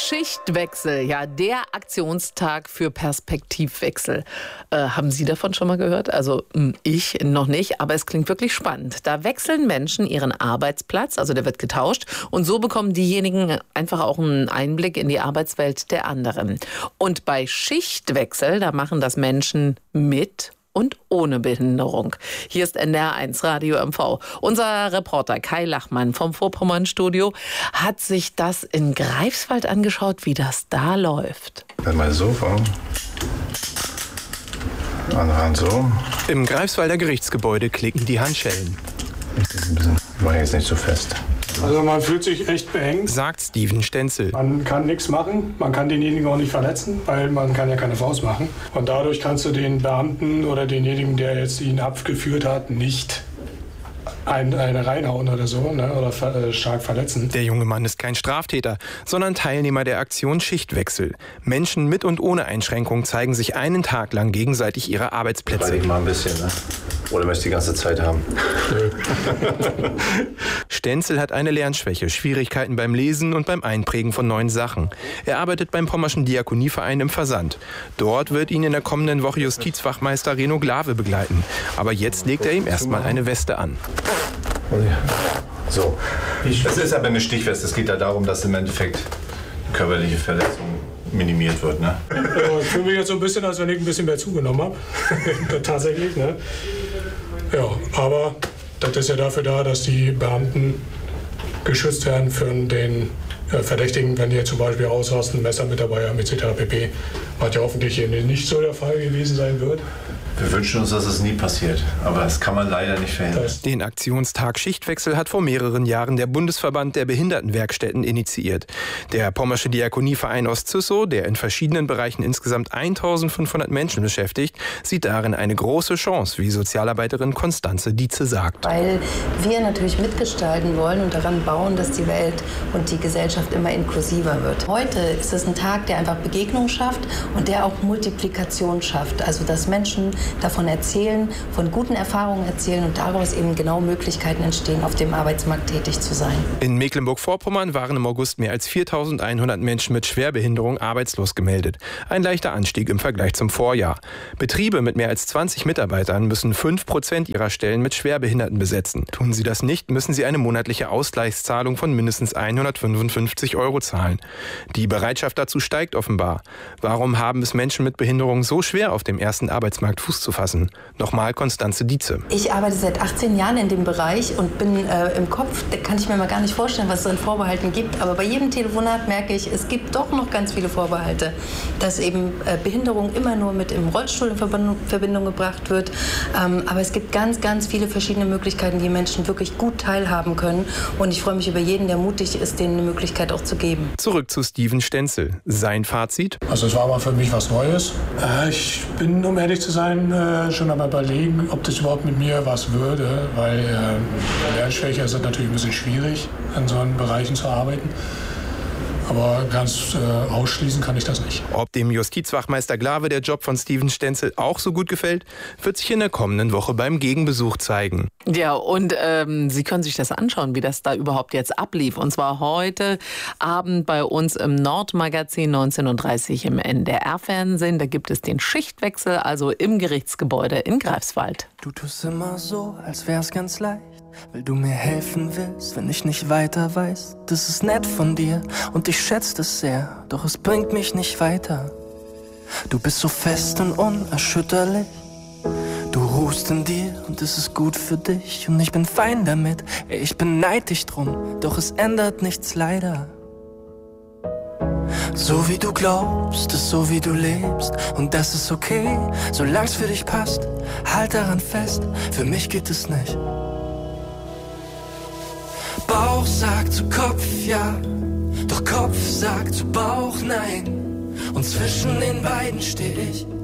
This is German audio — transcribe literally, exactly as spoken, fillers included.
Schichtwechsel, ja, der Aktionstag für Perspektivwechsel. Äh, haben Sie davon schon mal gehört? Also ich noch nicht, aber es klingt wirklich spannend. Da wechseln Menschen ihren Arbeitsplatz, also der wird getauscht, und so bekommen diejenigen einfach auch einen Einblick in die Arbeitswelt der anderen. Und bei Schichtwechsel, da machen das Menschen mit und ohne Behinderung. Hier ist N D R eins Radio M V. Unser Reporter Kai Lachmann vom Vorpommern-Studio hat sich das in Greifswald angeschaut, wie das da läuft. Wenn mal so war. Anhand so. Im Greifswalder Gerichtsgebäude klicken die Handschellen. Ein bisschen, ich mache jetzt nicht so fest. Also man fühlt sich echt beengt, sagt Steven Stenzel. Man kann nichts machen, man kann denjenigen auch nicht verletzen, weil man kann ja keine Faust machen. Und dadurch kannst du den Beamten oder denjenigen, der jetzt ihn abgeführt hat, nicht ein, eine reinhauen oder so, ne, oder ver, äh, stark verletzen. Der junge Mann ist kein Straftäter, sondern Teilnehmer der Aktion Schichtwechsel. Menschen mit und ohne Einschränkung zeigen sich einen Tag lang gegenseitig ihre Arbeitsplätze. Ich mal ein bisschen, ne? Oder möchtest du die ganze Zeit haben? Stenzel hat eine Lernschwäche, Schwierigkeiten beim Lesen und beim Einprägen von neuen Sachen. Er arbeitet beim Pommerschen Diakonieverein im Versand. Dort wird ihn in der kommenden Woche Justizfachmeister Reno Glave begleiten. Aber jetzt legt er ihm erstmal eine Weste an. So, das ist aber eine Stichweste. Es geht ja darum, dass im Endeffekt körperliche Verletzung minimiert wird, ne? Ja, ich fühle mich jetzt so ein bisschen, als wenn ich ein bisschen mehr zugenommen habe. Tatsächlich, ne? Ja, aber das ist ja dafür da, dass die Beamten geschützt werden für den äh, Verdächtigen, wenn die jetzt zum Beispiel ausrasten, Messer mit dabei haben, et cetera pp. Was ja hoffentlich hier nicht so der Fall gewesen sein wird. Wir wünschen uns, dass es nie passiert, aber das kann man leider nicht verhindern. Den Aktionstag Schichtwechsel hat vor mehreren Jahren der Bundesverband der Behindertenwerkstätten initiiert. Der Pommersche Diakonieverein Ostzüssow, der in verschiedenen Bereichen insgesamt eintausendfünfhundert Menschen beschäftigt, sieht darin eine große Chance, wie Sozialarbeiterin Konstanze Dietze sagt. Weil wir natürlich mitgestalten wollen und daran bauen, dass die Welt und die Gesellschaft immer inklusiver wird. Heute ist es ein Tag, der einfach Begegnung schafft und der auch Multiplikation schafft. Also dass Menschen davon erzählen, von guten Erfahrungen erzählen und daraus eben genau Möglichkeiten entstehen, auf dem Arbeitsmarkt tätig zu sein. In Mecklenburg-Vorpommern waren im August mehr als viertausendeinhundert Menschen mit Schwerbehinderung arbeitslos gemeldet. Ein leichter Anstieg im Vergleich zum Vorjahr. Betriebe mit mehr als zwanzig Mitarbeitern müssen fünf Prozent ihrer Stellen mit Schwerbehinderten besetzen. Tun sie das nicht, müssen sie eine monatliche Ausgleichszahlung von mindestens hundertfünfundfünfzig Euro zahlen. Die Bereitschaft dazu steigt offenbar. Warum haben es Menschen mit Behinderung so schwer, auf dem ersten Arbeitsmarkt Fuß zu fassen? Nochmal Konstanze Dietze. Ich arbeite seit achtzehn Jahren in dem Bereich und bin äh, im Kopf, da kann ich mir mal gar nicht vorstellen, was es an Vorbehalten gibt. Aber bei jedem Telefonat merke ich, es gibt doch noch ganz viele Vorbehalte. Dass eben äh, Behinderung immer nur mit im Rollstuhl in Verbindung, Verbindung gebracht wird. Ähm, aber es gibt ganz, ganz viele verschiedene Möglichkeiten, die Menschen wirklich gut teilhaben können. Und ich freue mich über jeden, der mutig ist, denen eine Möglichkeit auch zu geben. Zurück zu Steven Stenzel. Sein Fazit? Also es war aber für mich was Neues. Äh, ich bin, um ehrlich zu sein, äh, schon am Überlegen, ob das überhaupt mit mir was würde, weil äh, Lernschwäche ist natürlich ein bisschen schwierig, in so Bereichen zu arbeiten. Aber ganz äh, ausschließen kann ich das nicht. Ob dem Justizfachmeister Glave der Job von Steven Stenzel auch so gut gefällt, wird sich in der kommenden Woche beim Gegenbesuch zeigen. Ja, und ähm, Sie können sich das anschauen, wie das da überhaupt jetzt ablief. Und zwar heute Abend bei uns im Nordmagazin neunzehn Uhr dreißig im N D R-Fernsehen. Da gibt es den Schichtwechsel, also im Gerichtsgebäude in Greifswald. Du tust immer so, als wär's ganz leicht, weil du mir helfen willst, wenn ich nicht weiter weiß. Das ist nett von dir und ich schätze das sehr, doch es bringt mich nicht weiter. Du bist so fest und unerschütterlich. Du ruhst in dir und es ist gut für dich und ich bin fein damit, ich beneide dich drum, doch es ändert nichts leider. So wie du glaubst, ist so wie du lebst und das ist okay, solang's für dich passt, halt daran fest, für mich geht es nicht. Bauch sagt zu Kopf ja, doch Kopf sagt zu Bauch nein und zwischen den beiden steh ich.